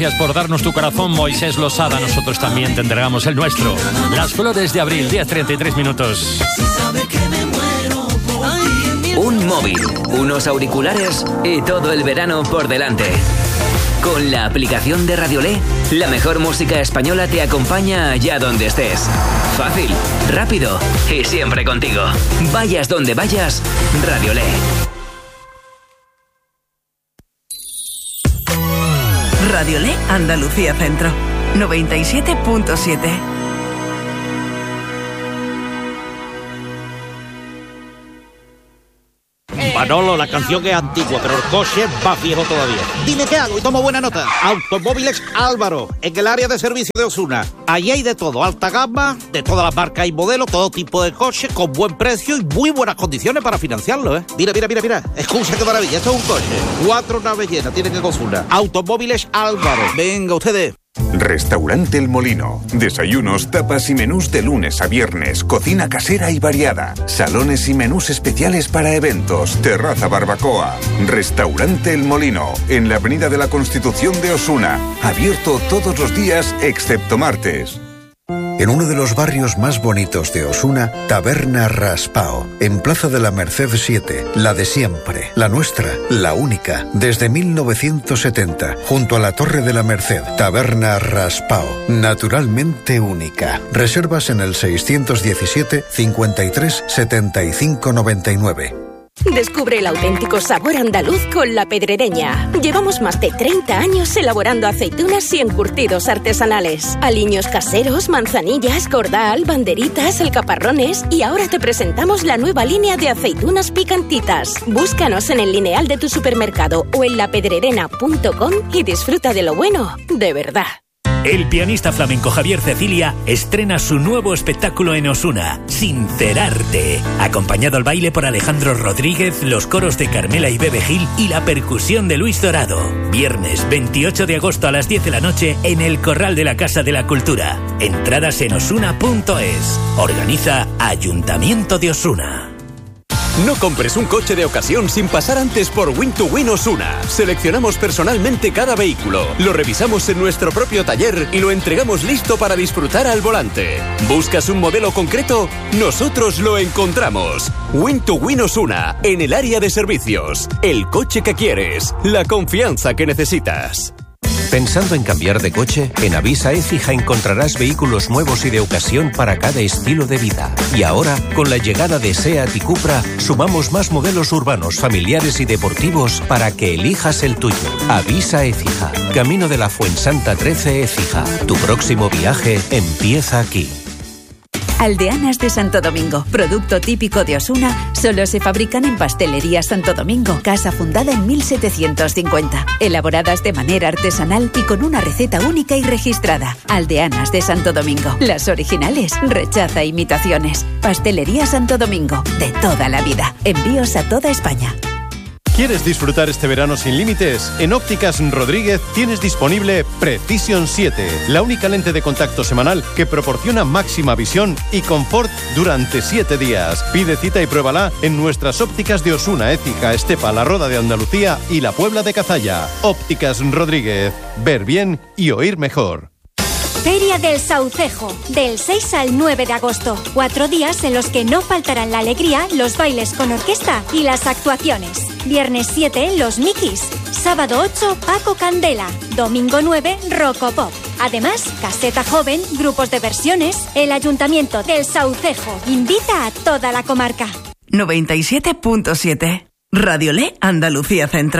gracias por darnos tu corazón, Moisés Losada. Nosotros también te entregamos el nuestro. Las flores de abril, 10:33 minutos. Un móvil, unos auriculares y todo el verano por delante. Con la aplicación de Radiolé, la mejor música española te acompaña allá donde estés. Fácil, rápido y siempre contigo. Vayas donde vayas, Radiolé. Radiolé Andalucía Centro, 97.7. Manolo, la canción es antigua, pero el coche va viejo todavía. Dime qué hago y tomo buena nota. Automóviles Álvaro, en el área de servicio de Osuna. Allí hay de todo, alta gama, de todas las marcas y modelos, todo tipo de coches, con buen precio y muy buenas condiciones para financiarlo, ¿eh? Mira. Escucha qué maravilla, esto es un coche. 4 naves llenas tienen en Osuna. Automóviles Álvaro. Venga, ustedes. Restaurante El Molino. Desayunos, tapas y menús de lunes a viernes. Cocina casera y variada. Salones y menús especiales para eventos. Terraza barbacoa. Restaurante El Molino. En la Avenida de la Constitución de Osuna. Abierto todos los días excepto martes. En uno de los barrios más bonitos de Osuna, Taberna Raspao, en Plaza de la Merced 7, la de siempre, la nuestra, la única, desde 1970, junto a la Torre de la Merced. Taberna Raspao, naturalmente única. Reservas en el 617 53 75 99. Descubre el auténtico sabor andaluz con La Pedrereña. Llevamos más de 30 años elaborando aceitunas y encurtidos artesanales. Aliños caseros, manzanillas, cordal, banderitas, alcaparrones y ahora te presentamos la nueva línea de aceitunas picantitas. Búscanos en el lineal de tu supermercado o en lapedrerena.com y disfruta de lo bueno, de verdad. El pianista flamenco Javier Cecilia estrena su nuevo espectáculo en Osuna, Sincerarte, acompañado al baile por Alejandro Rodríguez, los coros de Carmela y Bebe Gil y la percusión de Luis Dorado. Viernes 28 de agosto a las 10 de la noche en el Corral de la Casa de la Cultura. Entradas en osuna.es. Organiza Ayuntamiento de Osuna. No compres un coche de ocasión sin pasar antes por Win2Win Osuna. Seleccionamos personalmente cada vehículo, lo revisamos en nuestro propio taller y lo entregamos listo para disfrutar al volante. ¿Buscas un modelo concreto? Nosotros lo encontramos. Win2Win Osuna, en el área de servicios. El coche que quieres, la confianza que necesitas. ¿Pensando en cambiar de coche? En Avisa Écija encontrarás vehículos nuevos y de ocasión para cada estilo de vida. Y ahora, con la llegada de SEAT y Cupra, sumamos más modelos urbanos, familiares y deportivos para que elijas el tuyo. Avisa Écija, Camino de la Fuensanta 13 Écija. Tu próximo viaje empieza aquí. Aldeanas de Santo Domingo, producto típico de Osuna, solo se fabrican en Pastelería Santo Domingo, casa fundada en 1750. Elaboradas de manera artesanal y con una receta única y registrada. Aldeanas de Santo Domingo, las originales, rechaza imitaciones. Pastelería Santo Domingo, de toda la vida. Envíos a toda España. ¿Quieres disfrutar este verano sin límites? En Ópticas Rodríguez tienes disponible Precision 7, la única lente de contacto semanal que proporciona máxima visión y confort durante 7 días. Pide cita y pruébala en nuestras ópticas de Osuna, Écija, Estepa, La Roda de Andalucía y La Puebla de Cazalla. Ópticas Rodríguez, ver bien y oír mejor. Feria del Saucejo, del 6 al 9 de agosto. 4 días en los que no faltarán la alegría, los bailes con orquesta y las actuaciones. Viernes 7, Los Mikis. Sábado 8, Paco Candela. Domingo 9, Rocopop. Además, caseta joven, grupos de versiones. El Ayuntamiento del Saucejo invita a toda la comarca. 97.7. Radiolé Andalucía Centro.